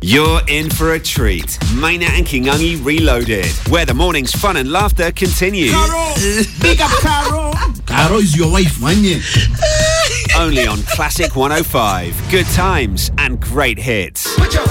You're in for a treat. Maina and Kingungi Reloaded, where the morning's fun and laughter continue. Caro! Big up Caro! Caro is your wife, man. Only on Classic 105. Good times and great hits. Put your